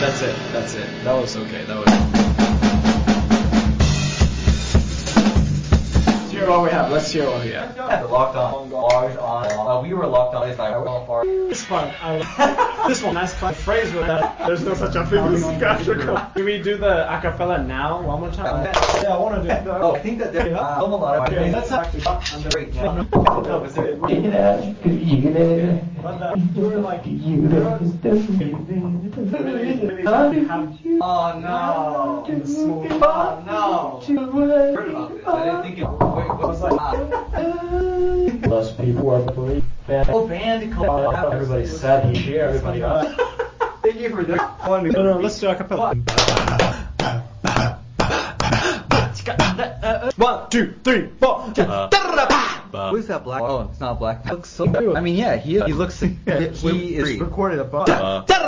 That's it. That was okay. That was. Let's hear what we have. Locked on. Bars on. We were locked on this night. It's fun. This one. Nice fun phrase with that. There's no such a thing as theatrical. Can we do the acapella now one more time? Yeah, I want to do it. I think that they're a lot of Okay, that's actually underrated. You were like, oh no. Oh no. Heard about this. I didn't think it. Wait, what was that? Those people are pretty bad. Oh, Bandicoot. Everybody said he shared. Everybody got. Thank you for this. No, let's do acapella. 1, 2, 3, 4. Who's that black? Oh, it's not black. Looks so. I mean, yeah, he looks. He is recorded above.